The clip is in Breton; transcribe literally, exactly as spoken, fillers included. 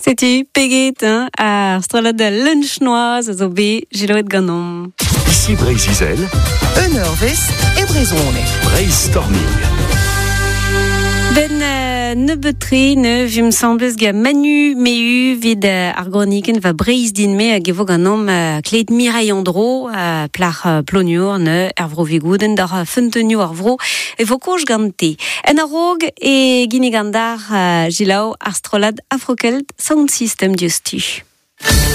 C'était Peguet, hein, à Strala de Lunchnoise, zo be, Giloet Ganom. Ici Brézizel, un Orvest et Brezone. Brainstorming. Ben euh, nebetri, ne vim sembles ga Manu meu vid euh, argoniken va breiz din me a gevo ganom euh, kleed Mireille Andro euh, plar euh, ploniur ne ervro vigouden dar euh, funtenio arvro e vokoj gante. En arog e ginigandar euh, gilau arstrolad afrokelt sound system diustu.